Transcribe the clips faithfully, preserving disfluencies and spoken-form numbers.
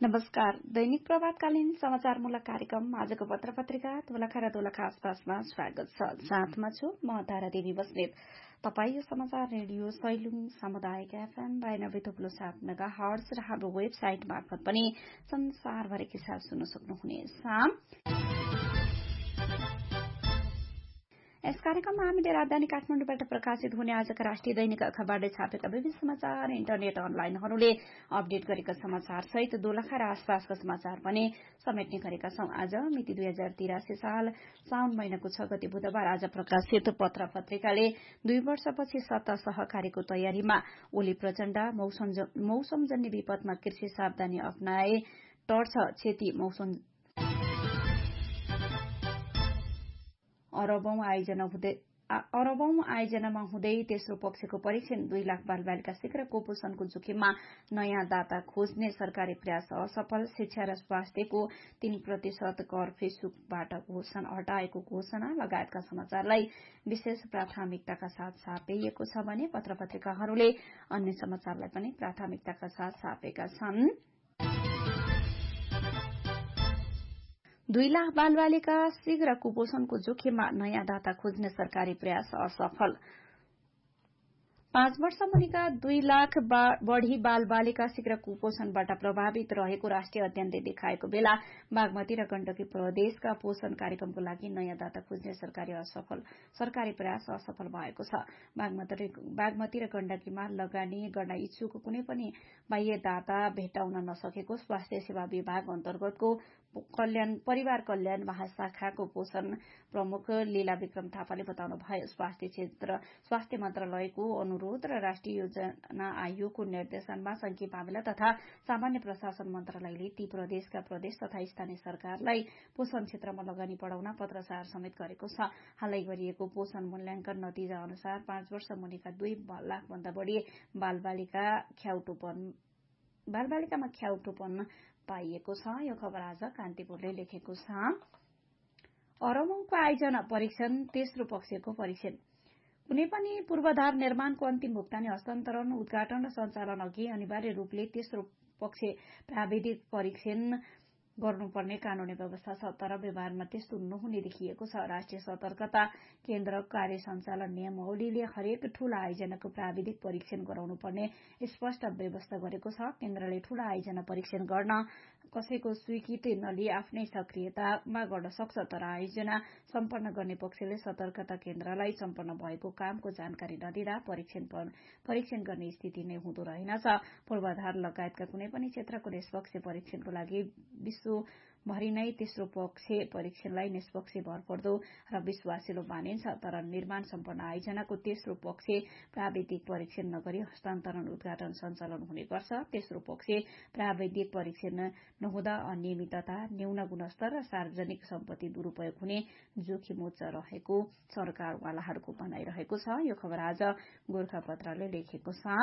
नमस्कार। दैनिक प्रभातकालीन समाचारमूलक कार्यक्रम आजको पत्र पत्रिका दोलखा र दोलखा आसपासमा स्वागत छ। साथमा छु म तारा देवी बस्नेत। तपाई यो समाचार रेडियो सैलुङ सामुदायिक एफएम बाइनब्बे थुप्लो सात मेगा हर्ट्ज र हाम्रो वेबसाइट मार्फत पनि संसारभरिकै साथ सुन्न सक्नुहुनेछ। यस कार्यक्रममा हामीले राजधानी काठमाडौँबाट प्रकाशित हुने आजका राष्ट्रिय दैनिक अखबारले छापेका विविध समाचार, इन्टरनेट अनलाइनहरूले अपडेट गरेका समाचार सहित दोलखा र आसपासका समाचार पनि समेट्ने गरेका छौं। आज मिति दुई हजार तिरासी साल साउन महिनाको छ गते बुधबार आज प्रकाशित पत्र पत्रिकाले दुई वर्षपछि सत्ता सहकारीको तयारीमा ओली प्रचण्ड, मौसमजन्य विपदमा कृषि सावधानी अप्नाए टर्छ क्षति मौसम अरबौं आयोजना हुँदै अरबौं आयोजनामा हुँदै तेस्रो पक्षको परीक्षण दुई लाख बालबालिका शीघ्र कुपोषणको जोखिममा नयाँ दाता खोज्ने सरकारी प्रयास असफल। शिक्षा र स्वास्थ्यको तीन प्रतिशत कर फेसबुकबाट घोषणा हटाएको घोषणा लगायतका समाचारलाई विशेष प्राथमिकताका साथ छापिएको छ भने पत्र पत्रिकाहरूले अन्य समाचारलाई पनि प्राथमिकताका साथ छापेका छन्। दुई लाख बालबालिका शीघ्र कुपोषणको जोखिममा नयाँ दाता खोज्ने सरकारी प्रयास असफल। पाँच वर्ष मुनिका दुई लाख बढ़ी बालबालिका शीघ्र कुपोषणबाट प्रभावित रहेको राष्ट्रिय अध्ययनले देखाएको बेला बागमती र गण्डकी प्रदेशका पोषण कार्यक्रमको लागि नयाँ दाता खोज्ने सरकारी असफल सरकारी प्रयास असफल भएको छ। बागमती र गण्डकीमा लगानी गर्न इच्छुक कुनै पनि बाह्य दाता भेट्टाउन नसकेको स्वास्थ्य सेवा विभाग अन्तर्गतको कल्याण परिवार कल्याण महाशाखाको पोषण प्रमुख लीला विक्रम थापाले बताउनु भयो। स्वास्थ्य क्षेत्र स्वास्थ्य मन्त्रालयको अनुरोध र राष्ट्रिय योजना आयोगको निर्देशनमा संघीय मामिला तथा सामान्य प्रशासन मन्त्रालयले ती प्रदेशका प्रदेश तथा स्थानीय सरकारलाई पोषण क्षेत्रमा लगानी बढ़ाउन पत्रचार समेत गरेको छ। हालै गरिएको पोषण मूल्याङ्कन नतिजा अनुसार पाँच वर्ष मुनिका दुई लाख भन्दा बढ़ी बालबालिका ख्याउटोपन बालबालिकामा ख्याउटोपन पाइएको छ। यो खबर आज कान्तिपुरले लेखेको छ। अरबौंको आयोजना परीक्षण तेस्रो पक्षको परीक्षण कुनै पनि पूर्वाधार निर्माणको अन्तिम भुक्तानी हस्तान्तरण उद्घाटन र सञ्चालन अघि अनिवार्य रूपले तेस्रो पक्ष प्राविधिक परीक्षण गर्नुपर्ने कानूनी व्यवस्था छ, तर व्यवहारमा त्यस्तो नहुने देखिएको छ। राष्ट्रिय सतर्कता केन्द्र कार्य सञ्चालन नियमावलीले हरेक ठूला आयोजनाको प्राविधिक परीक्षण गराउनुपर्ने स्पष्ट व्यवस्था गरेको छ। केन्द्रले ठूला आयोजना परीक्षण गर्न कसैको स्वीकृति नलिई आफ्नै सक्रियतामा गर्न सक्छ, तर आयोजना सम्पन्न गर्ने पक्षले सतर्कता केन्द्रलाई सम्पन्न भएको कामको जानकारी नदिँदा परीक्षण परीक्षण गर्ने स्थिति नै हुँदो रहेनछ। पूर्वाधार लगायतका कुनै पनि क्षेत्रको निष्पक्ष परीक्षणको लागि विश्वभरि नै तेस्रो पक्ष परीक्षणलाई निष्पक्ष भरपर्दो र विश्वासिलो मानिन्छ, तर निर्माण सम्पन्न आयोजनाको तेस्रो पक्ष प्राविधिक परीक्षण नगरी हस्तान्तरण उद्घाटन सञ्चालन हुने गर्छ। तेस्रो पक्ष प्राविधिक परीक्षण नहुँदा अनियमितता, न्यून गुणस्तर र सार्वजनिक सम्पत्ति दुरूपयोग हुने जोखिम उच्च रहेको सरकारवालाहरूको भनाइरहेको छ। यो खबर आज गोर्खापत्रले लेखेको छ।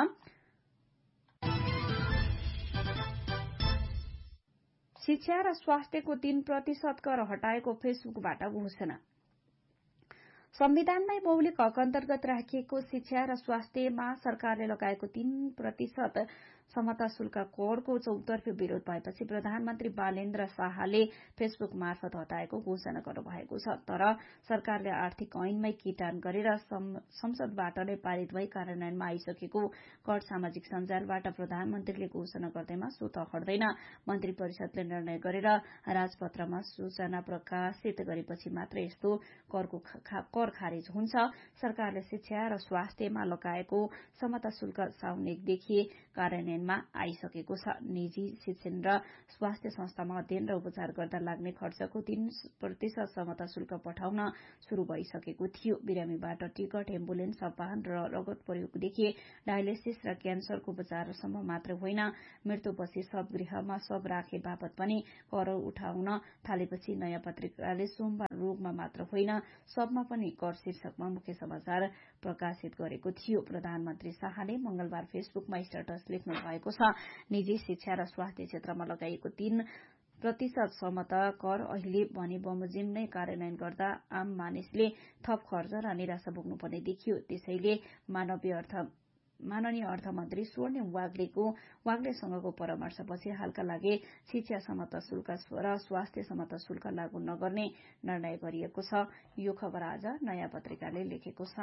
शिक्षा र स्वास्थ्यको तीन प्रतिशत कर हटाएको फेसबुकबाट घोषणा। संविधानमै मौलिक हक अन्तर्गत राखिएको शिक्षा र स्वास्थ्यमा सरकारले लगाएको तीन प्रतिशत समता शुल्क करको चौतर्फी विरोध भएपछि प्रधानमन्त्री बालेन्द्र शाहले फेसबुक मार्फत हटाएको घोषणा गर्नुभएको छ। तर सरकारले आर्थिक ऐनमै किटान गरेर संसदबाट नै पारित भई कार्यान्वयनमा आइसकेको कर सामाजिक सञ्जालबाट प्रधानमन्त्रीले घोषणा गर्दैमा स्वत हट्दैन। मन्त्री परिषदले निर्णय गरेर राजपत्रमा सूचना प्रकाशित गरेपछि मात्र यस्तो करको कर खारेज हुन्छ। सरकारले शिक्षा र स्वास्थ्यमा लगाएको समता शुल्क साउन एकदेखि कार्यान्वयन मा आइसकेको छ। निजी शिक्षण र स्वास्थ्य संस्थामा अध्ययन र उपचार गर्दा लाग्ने खर्चको तीन प्रतिशत समता शुल्क पठाउन शुरू भइसकेको थियो। बिरामीबाट टिकट, एम्बुलेन्स, वाहन र रगत प्रयोगदेखि डायलिसिस र क्यान्सरको उपचारसम्म मात्र होइन, मृत्युपछि शवगृहमा शव राखे बापत पनि कर उठाउन थालेपछि नयाँ पत्रिकाले सोमबार रोगमा मात्र होइन सबमा पनि कर शीर्षकमा मुख्य समाचार प्रकाशित गरेको थियो। प्रधानमन्त्री शाहले मंगलबार फेसबुकमा स्टेटस लेख्नु भएको छ। निजी शिक्षा र स्वास्थ्य क्षेत्रमा लगाइएको तीन प्रतिशत समता कर अहिले भने बमोजिम नै कार्यान्वयन गर्दा आम मानिसले थप खर्च र निराशा भोग्नुपर्ने देखियो। त्यसैले मानवीय अर्थ माननीय अर्थमन्त्री स्वर्णिम वाग्लेको वाग्लेसँगको परामर्शपछि हालका लागि शिक्षा सम्मत शुल्क र स्वास्थ्य सम्मत शुल्क लागू नगर्ने निर्णय गरिएको छ। यो खबर आज नयाँ पत्रिकाले लेखेको छ।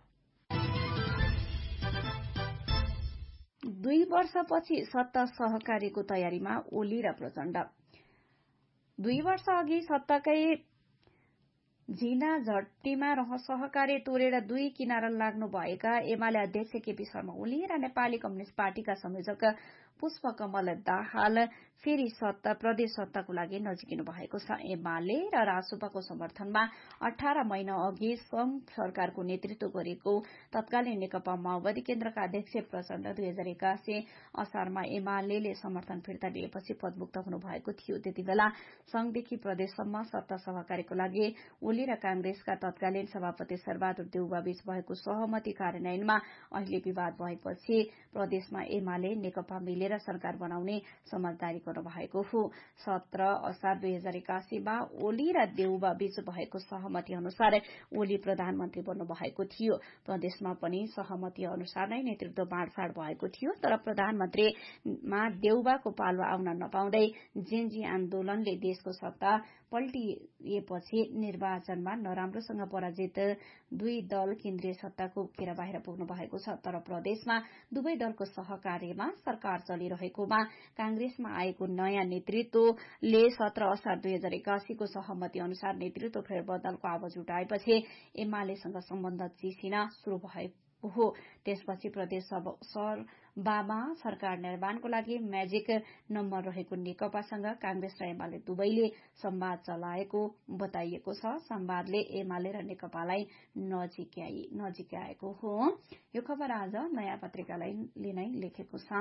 दुई वर्षपछि सत्ता सहकारीको तयारीमा ओली र प्रचण्ड। दुई वर्ष अघि सत्ताकै झिना झट्टीमा सहकार्य तोडेर दुई किनारा लाग्नु भएका एमाले अध्यक्ष केपी शर्मा ओली र नेपाली कम्युनिष्ट पार्टीका संयोजक पुष्पकमल दाहाल फेरि सत्ता प्रदेश सत्ताको लागि नजिकिनु भएको छ। एमाले र रासोपाको समर्थनमा अठार महिना अघि संघ सरकारको नेतृत्व गरेको तत्कालीन नेकपा माओवादी केन्द्रका अध्यक्ष प्रचण्ड दुई हजार एकासी असारमा एमाले समर्थन फिर्ता लिएपछि पदमुक्त हुनुभएको थियो। त्यति बेला संघदेखि प्रदेशसम्म सत्ता सहकारीको लागि ओली र कांग्रेसका तत्कालीन सभापति शेरबहादुर देउवा बीच भएको सहमति कार्यान्वयनमा अहिले विवाद भएपछि प्रदेशमा एमाले नेकपा मिलेर सरकार बनाउने समझदारी गर्नु भएको हो। सत्र असार दुई हजार एकासीमा ओली र देउवा बीच भएको सहमति अनुसार ओली प्रधानमन्त्री बन्नु भएको थियो। प्रदेशमा पनि सहमति अनुसार नै नेतृत्व बाँडफाँड भएको थियो, तर प्रधानमन्त्रीमा देउवाको पालो आउन नपाउँदै जेनजी आन्दोलनले देशको सत्ता पल्टिएपछि निर्वाचनमा नराम्रोसँग पराजित दुई दल केन्द्रीय सत्ताको घेरा बाहिर पुग्नु भएको छ। तर प्रदेशमा दुवै दलको सहकार्यमा सरकार चलिरहेकोमा कांग्रेसमा आएको नयाँ नेतृत्वले सत्र असार दुई हजार एकासीको सहमति अनुसार नेतृत्व फेरबदलको आवाज उठाएपछि एमालेसँग सम्बन्ध चिसिन शुरू भएको हो। त्यसपछि प्रदेश सभामा सरकार निर्माणको लागि म्याजिक नम्बर रहेको नेकपासँग कांग्रेस र एमाले दुवैले संवाद चलाएको बताइएको छ। संवादले एमाले र नेकपालाई नजिकाएको हो। यो खबर आज नयाँ पत्रिकाले नै लेखेको छ।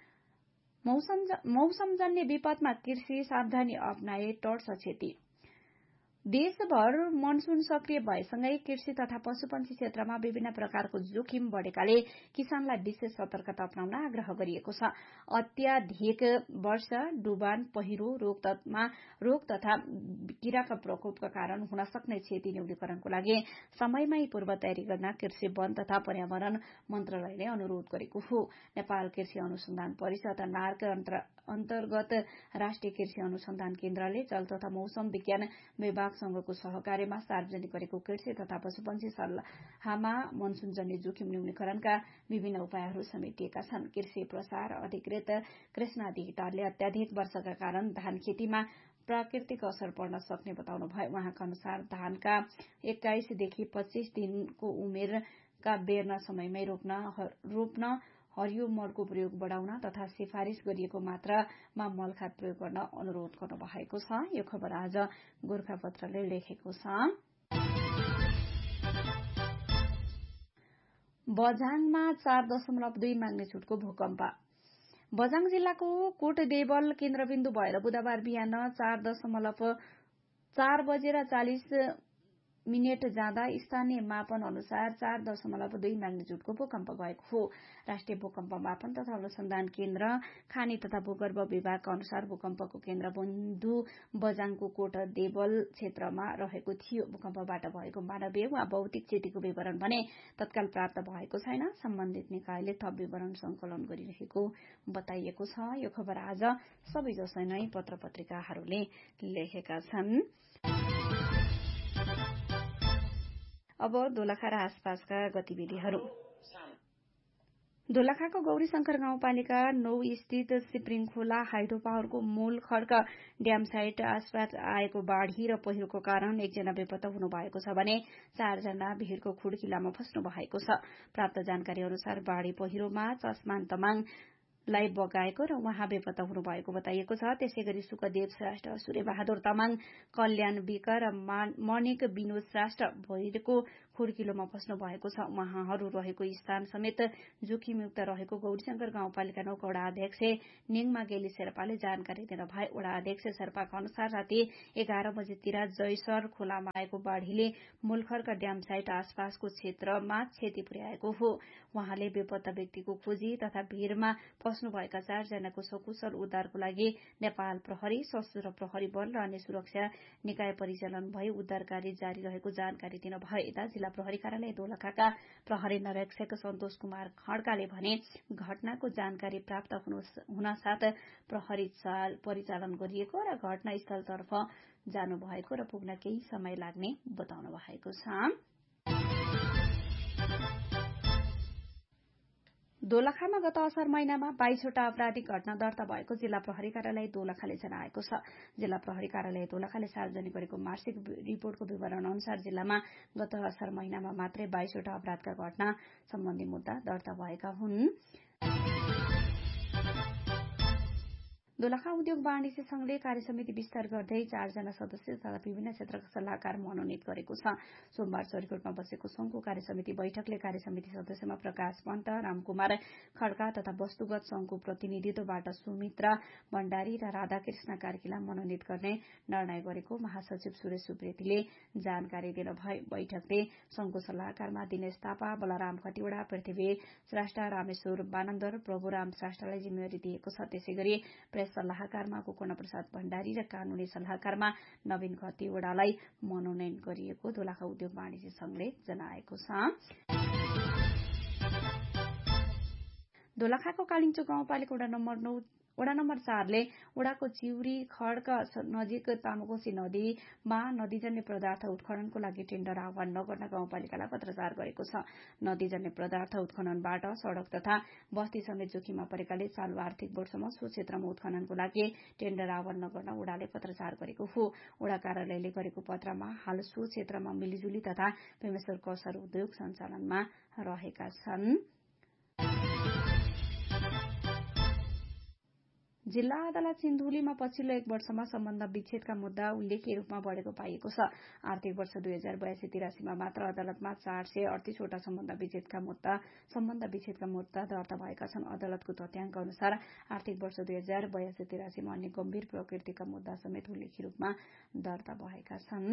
मौसमजन्य विपदमा कृषि सावधानी अप्नाए टर्छ क्षति। देशभर मनसून सक्रिय भएसँगै कृषि तथा पशुपन्छी क्षेत्रमा विभिन्न प्रकारको जोखिम बढ़ेकाले किसानलाई विशेष सतर्कता अप्नाउन आग्रह गरिएको छ। अत्याधिक वर्षा, डुबान, पहिरो, रोगमा रोग तथा किराका प्रकोपका कारण हुन सक्ने क्षति न्यूनीकरणको लागि समयमै पूर्व तयारी गर्न कृषि, वन तथा पर्यावरण मन्त्रालयले अनुरोध गरेको हो। नेपाल कृषि अनुसन्धान परिषद नार्क अन्तर्गत राष्ट्रिय कृषि अनुसन्धान केन्द्रले जल तथा मौसम विज्ञान विभाग संघको सहकार्यमा सार्वजनिक गरेको कृषि तथा पशुपन्छी सल्लाहमा मनसूनजन्य जोखिम न्यूनीकरणका विभिन्न उपायहरू समेटिएका छन्। कृषि प्रसार अधिकृत कृष्ण अधिकारीले अत्याधिक वर्षाका कारण धान खेतीमा प्राकृतिक असर पर्न सक्ने बताउनु भयो। उहाँका अनुसार धानका एक्काइसदेखि पच्चीस दिनको उमेरका बेर्ना समयमै रोप्न रोप्न हरियो मलको प्रयोग बढ़ाउन तथा सिफारिश गरिएको मात्रामा मलखाद प्रयोग गर्न अनुरोध गर्नु भएको छ। यो खबर आज गोरखापत्रले लेखेको छ। बझाङमा चार दशमलव दुई म्याग्निच्युडको भूकम्प। बझाङ जिल्लाको कोटदेवल केन्द्रबिन्दु भएर बुधबार बिहान चार दशमलव चार बजेर चालिस मिनट जाँदा स्थानीय मापन अनुसार चार दशमलव दुई म्याग्निच्युडको भूकम्प गएको हो। राष्ट्रिय भूकम्प मापन तथा अनुसन्धान केन्द्र खानी तथा भूगर्भ विभागका अनुसार भूकम्पको केन्द्रबिन्दु बझाङको कोटदेवल क्षेत्रमा रहेको थियो। भूकम्पबाट भएको मानवीय वा भौतिक क्षतिको विवरण भने तत्काल प्राप्त भएको छैन। सम्बन्धित निकायले थप विवरण संकलन गरिरहेको बताइएको छ। यो खबर आज सबैजसै नै पत्र पत्रिकाहरूले लेखेका छन्। अब दोलखा र आसपासका गतिविधिहरू। दोलखाको गौरीशंकर गाउँपालिका नौ स्थित सिप्रिङ खोला हाइड्रो पावरको मूल खड्क ड्याम साइट आसपास आएको बाढ़ी र पहिरोको कारण एकजना बेपत्ता हुनु भएको छ भने चारजना भिरको खुड्किलामा फस्नु भएको छ। प्राप्त जानकारी अनुसार बाढ़ी पहिरोमा चस्मान तमाङ लाई बगाएको र उहाँ बेपत्ता हुनु भएको बताइएको छ। त्यसैगरी सुकदेव श्रेष्ठ, सूर्यबहादुर तामाङ, कल्याण विक र मणिक विनोद श्रेष्ठ भइरको खुड्किलोमा फस्नु भएको छ। उहाँहरू रहेको स्थान समेत जोखिमयुक्त रहेको गौरीशंकर गाउँपालिका नौ वडा अध्यक्ष नेङमा गेली शेर्पाले जानकारी दिनु भए। वडा अध्यक्ष शेर्पाका अनुसार राति एघार बजेतिर जयसर खोलामा आएको बाढ़ीले मूलखर्क ड्याम साइट आसपासको क्षेत्रमा क्षति पुर्याएको हो। उहाँले बेपत्ता व्यक्तिको खोजी तथा भीरमा बस्नुभएका चारजनाको सकुशल उद्धारको लागि नेपाल प्रहरी, सशस्त्र प्रहरी बल र अन्य सुरक्षा निकाय परिचालन भई उद्धार कार्य जारी रहेको जानकारी दिनुभयो। यता जिल्ला प्रहरी कार्यालय दोलखाका प्रहरी निरीक्षक सन्तोष कुमार खड्काले भने घटनाको जानकारी प्राप्त हुनसाथ प्रहरी परिचालन गरिएको र घटनास्थलतर्फ जानुभएको र पुग्न केही समय लाग्ने बताउनु भएको छ। दोलखामा गत असार महिनामा बाइसवटा आपराधिक घटना दर्ता भएको जिल्ला प्रहरी कार्यालय दोलखाले जनाएको छ। जिल्ला प्रहरी कार्यालय दोलखाले सार्वजनिक गरेको मासिक रिपोर्टको विवरण अनुसार जिल्लामा गत असार महिनामा मात्रै बाइसवटा अपराधका घटना सम्बन्धी मुद्दा दर्ता भएका हुन्। दोलखा उद्योग वाणिज्य संघले कार्यसमिति विस्तार गर्दै चारजना सदस्य तथा विभिन्न क्षेत्रका सल्लाहकार मनोनित गरेको छ। सोमबार चौरीकोटमा बसेको संघको कार्यसमिति बैठकले कार्यसमिति सदस्यमा प्रकाश पन्त, रामकुमार खड्का तथा वस्तुगत संघको प्रतिनिधित्वबाट सुमित्रा भण्डारी र राधाकृष्ण कार्कीलाई मनोनित गर्ने निर्णय गरेको महासचिव सुरेश सुप्रेतीले जानकारी दिनुभयो। बैठकले संघको सल्लाहकारमा दिनेश थापा, बलराम खतिवड़ा, पृथ्वी श्रेष्ठ, रामेश्वर बानन्दर, प्रभुराम श्रेष्ठलाई जिम्मेवारी दिएको छ। त्यसै गरी सल्लाहकारमा गोकर्ण प्रसाद भण्डारी र कानूनी सल्लाहकारमा नवीन खतिवड़ालाई मनोनयन गरिएको दोलखा उद्योग वाणिज्य संघले जनाएको छ। दोलखाको कालिङचोक गाउँपालिका वडा नम्बर नौ वडा नम्बर चारले वडाको चिउरी खड्क नजिक तामाकोशी नदीमा नदीजन्य पदार्थ उत्खननको लागि टेण्डर आह्वान नगर्न गाउँपालिकालाई पत्राचार गरेको छ। नदीजन्य पदार्थ उत्खननबाट सड़क तथा बस्ती समेत जोखिममा परेकाले चालू आर्थिक वर्षमा सो क्षेत्रमा उत्खननको लागि टेण्डर आह्वान नगर्न वडाले पत्राचार गरेको हो। वडा कार्यालयले गरेको पत्रमा हाल सो क्षेत्रमा मिलिजुली तथा पेमेश्वर कौशल उद्योग सञ्चालनमा रहेका छन्। जिल्ला अदालत सिन्धुलीमा पछिल्लो एक वर्षमा सम्बन्ध विच्छेदका मुद्दा उल्लेख्य रूपमा बढ़ेको पाइएको छ। आर्थिक वर्ष दुई हजार बयासी तिरासीमा मात्र अदालतमा चार सय अडतीसवटा सम्बन्ध विच्छेदका मुद्दा सम्बन्ध विच्छेदका मुद्दा दर्ता भएका छन्। अदालतको तथ्याङ्क अनुसार आर्थिक वर्ष दुई हजार बयासी तिरासीमा अन्य गम्भीर प्रकृतिका मुद्दा समेत उल्लेख्य रूपमा दर्ता भएका छन्।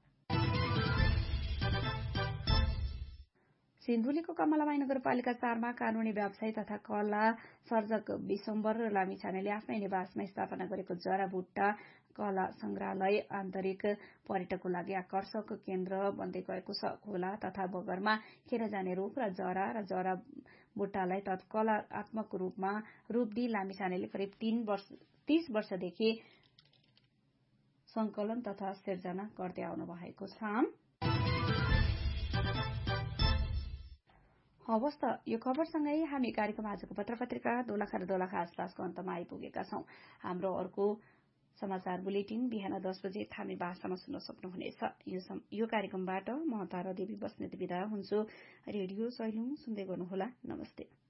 सिन्धुलीको कमलामाई नगरपालिका चारमा कानूनी व्यवसायी तथा कला सर्जक विश्वम्बर लामिछानेले आफ्नै निवासमा स्थापना गरेको जरा बुट्टा कला संग्रहालय आन्तरिक पर्यटकको लागि आकर्षक केन्द्र बन्दै गएको छ। खोला तथा बगरमा खेर जाने रूख र जरा र जरा बुट्टालाई कलात्मक रूपमा रूप दिई लामिछानेले करिब तीन वर्ष तीस वर्षदेखि संकलन तथा सिर्जना गर्दै आउनु भएको छ। हवस् त यो खबरसँगै हामी कार्यक्रम आजको पत्र पत्रिका दोलखा र दोलखा आसपासको अन्तमा आइपुगेका छौं। हाम्रो अर्को समाचार बुलेटिन बिहान दस बजे थामी भाषामा सुन्न सक्नुहुनेछ। यो कार्यक्रमबाट म तारा देवी बस्नेत बिदा हुन्छु। रेडियो सैलुङ सुन्दै गर्नुहोला। नमस्ते।